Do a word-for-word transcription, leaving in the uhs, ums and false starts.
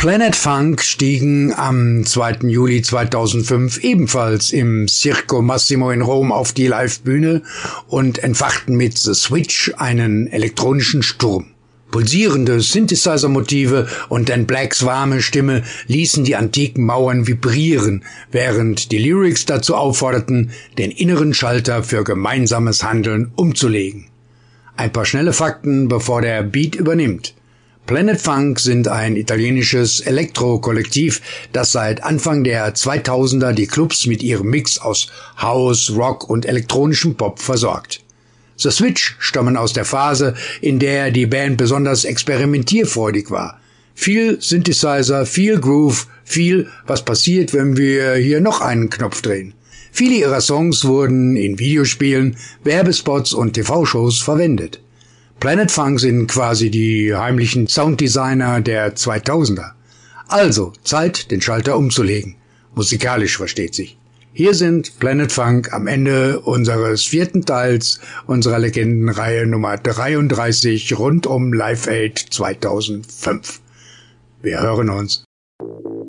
Planet Funk stiegen am zweiten Juli zweitausendfünf ebenfalls im Circo Massimo in Rom auf die Livebühne und entfachten mit The Switch einen elektronischen Sturm. Pulsierende Synthesizer-Motive und Dan Blacks warme Stimme ließen die antiken Mauern vibrieren, während die Lyrics dazu aufforderten, den inneren Schalter für gemeinsames Handeln umzulegen. Ein paar schnelle Fakten, bevor der Beat übernimmt. Planet Funk sind ein italienisches Elektro-Kollektiv, das seit Anfang der zweitausender die Clubs mit ihrem Mix aus House, Rock und elektronischem Pop versorgt. The Switch stammen aus der Phase, in der die Band besonders experimentierfreudig war. Viel Synthesizer, viel Groove, viel was passiert, wenn wir hier noch einen Knopf drehen. Viele ihrer Songs wurden in Videospielen, Werbespots und T V-Shows verwendet. Planet Funk sind quasi die heimlichen Sounddesigner der zweitausender. Also Zeit, den Schalter umzulegen. Musikalisch versteht sich. Hier sind Planet Funk am Ende unseres vierten Teils unserer Legendenreihe Nummer dreiunddreißig rund um Live Aid zweitausendfünf. Wir hören uns.